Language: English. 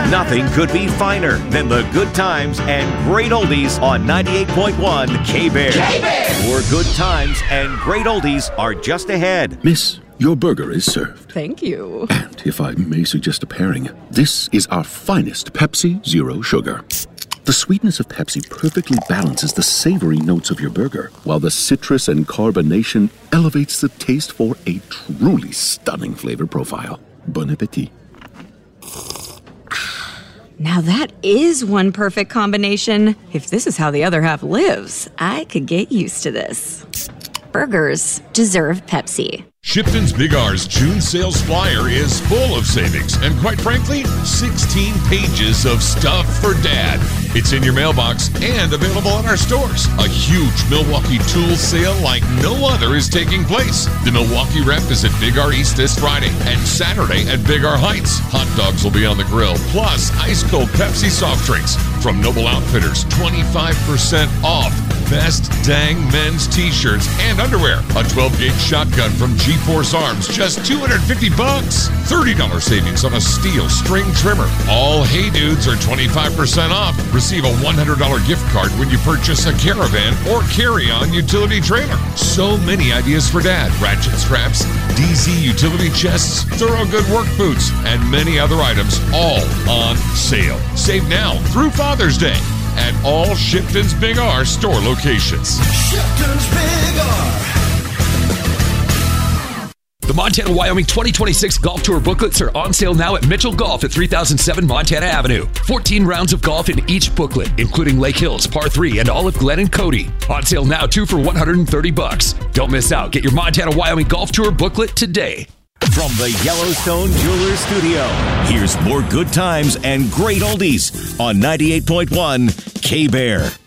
Nothing could be finer than the good times and great oldies on 98.1 K-Bear. More good times and great oldies are just ahead. Miss, your burger is served. Thank you. And if I may suggest a pairing, this is our finest Pepsi Zero Sugar. The sweetness of Pepsi perfectly balances the savory notes of your burger, while the citrus and carbonation elevates the taste for a truly stunning flavor profile. Bon appetit. Now that is one perfect combination. If this is how the other half lives, I could get used to this. Burgers deserve Pepsi. Shipton's Big R's June sales flyer is full of savings and, quite frankly, 16 pages of stuff for Dad. It's in your mailbox and available in our stores. A huge Milwaukee tool sale like no other is taking place. The Milwaukee Rep is at Big R East this Friday and Saturday at Big R Heights. Hot dogs will be on the grill, plus ice-cold Pepsi soft drinks. From Noble Outfitters, 25% off. Best dang men's t-shirts and underwear. A 12-gauge shotgun from G-Force Arms, just $250. $30 savings on a steel string trimmer. All Hey Dudes are 25% off. Receive a $100 gift card when you purchase a Caravan or carry-on utility trailer. So many ideas for Dad. Ratchet straps, DZ utility chests, Thorogood work boots, and many other items, all on sale. Save now through Father's Day at all Shipton's Big R store locations. Shipton's Big R. The Montana-Wyoming 2026 Golf Tour booklets are on sale now at Mitchell Golf at 3007 Montana Avenue. 14 rounds of golf in each booklet, including Lake Hills, Par 3, and all of Glen and Cody. On sale now, 2 for $130. Don't miss out. Get your Montana-Wyoming Golf Tour booklet today. From the Yellowstone Jewelers Studio, here's more good times and great oldies on 98.1 K-Bear.